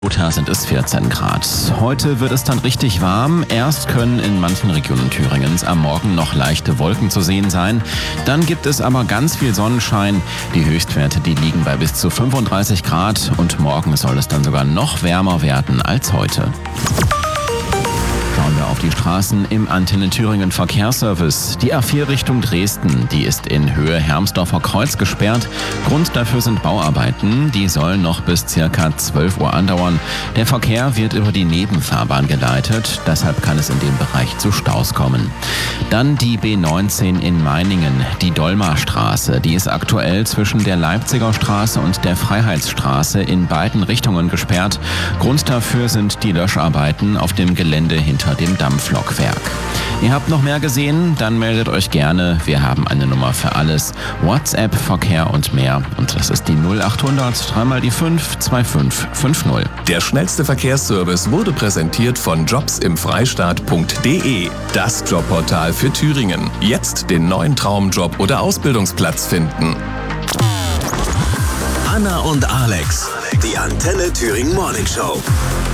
Sind es 14 Grad. Heute wird es dann richtig warm. Erst können in manchen Regionen Thüringens am Morgen noch leichte Wolken zu sehen sein. Dann gibt es aber ganz viel Sonnenschein. Die Höchstwerte, die liegen bei bis zu 35 Grad und morgen soll es dann sogar noch wärmer werden als heute. Schauen wir auf die Straßen im Antenne Thüringen Verkehrsservice. Die A4 Richtung Dresden, die ist in Höhe Hermsdorfer Kreuz gesperrt. Grund dafür sind Bauarbeiten. Die sollen noch bis ca. 12 Uhr andauern. Der Verkehr wird über die Nebenfahrbahn geleitet. Deshalb kann es in dem Bereich zu Staus kommen. Dann die B19 in Meiningen, die Dolmarstraße. Die ist aktuell zwischen der Leipziger Straße und der Freiheitsstraße in beiden Richtungen gesperrt. Grund dafür sind die Löscharbeiten auf dem Gelände hinter dem Dampflokwerk. Ihr habt noch mehr gesehen? Dann meldet euch gerne. Wir haben eine Nummer für alles. WhatsApp, Verkehr und mehr. Und das ist die 0800 3 die 5 2550. Der schnellste Verkehrsservice wurde präsentiert von jobsimfreistaat.de. Das Jobportal für Thüringen. Jetzt den neuen Traumjob oder Ausbildungsplatz finden. Anna und Alex. Die Antenne Thüringen Morning Show.